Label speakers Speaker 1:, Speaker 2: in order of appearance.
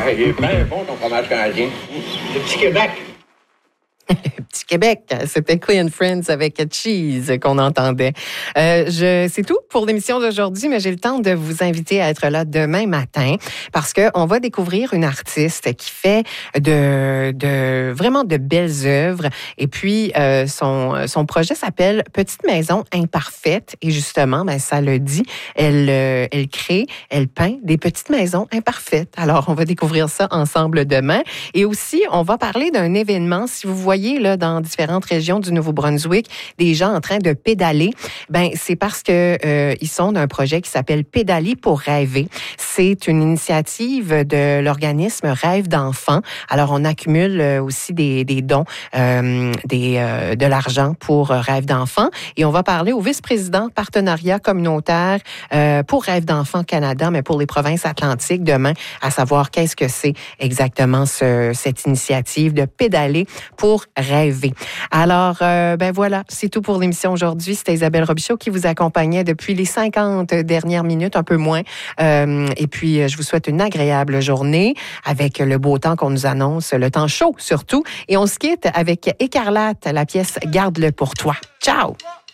Speaker 1: Ah, il est bien bon, ton fromage canadien.
Speaker 2: Le petit Québec.
Speaker 3: Le petit Québec, c'était Queen Friends avec Cheese qu'on entendait. C'est tout pour l'émission d'aujourd'hui, mais j'ai le temps de vous inviter à être là demain matin parce qu'on va découvrir une artiste qui fait vraiment de belles œuvres. Et puis, son projet s'appelle Petite Maison Imparfaite. Et justement, ça le dit, elle crée, elle peint des petites maisons imparfaites. Alors, on va découvrir ça ensemble demain. Et aussi, on va parler d'un événement. Si vous voyez là, dans différentes régions du Nouveau-Brunswick, des gens en train de pédaler, c'est parce que ils sont d'un projet qui s'appelle Pédaler pour rêver. C'est une initiative de l'organisme Rêve d'enfants. Alors, on accumule aussi des dons, de l'argent pour Rêve d'enfants. Et on va parler au vice-président partenariat communautaire pour Rêve d'enfants Canada, mais pour les provinces atlantiques demain, à savoir qu'est-ce que c'est exactement cette initiative de pédaler pour rêver. Alors, voilà, c'est tout pour l'émission aujourd'hui. C'était Isabelle Robichaud qui vous accompagnait depuis les 50 dernières minutes, un peu moins. Et puis, je vous souhaite une agréable journée avec le beau temps qu'on nous annonce, le temps chaud surtout. Et on se quitte avec Écarlate, la pièce « Garde-le pour toi ». Ciao!